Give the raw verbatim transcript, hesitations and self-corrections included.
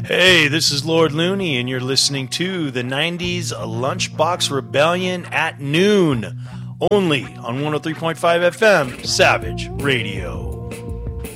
Hey, this is Lord Looney, and you're listening to the nineties Lunchbox Rebellion at noon, only on one oh three point five F M, Savage Radio.